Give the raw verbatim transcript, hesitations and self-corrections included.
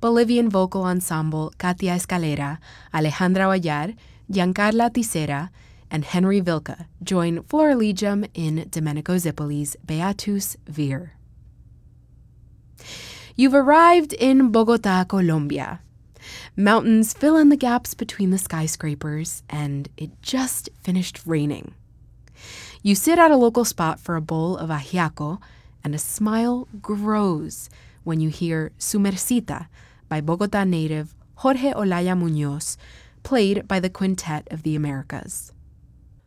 Bolivian vocal ensemble Katia Escalera, Alejandra Vallar, Giancarla Tisera, and Henry Vilca join Florilegium in Domenico Zippoli's Beatus Vir. You've arrived in Bogota, Colombia. Mountains fill in the gaps between the skyscrapers, and it just finished raining. You sit at a local spot for a bowl of ajiaco, and a smile grows when you hear Sumercita by Bogota native Jorge Olaya Muñoz, played by the Quintet of the Americas.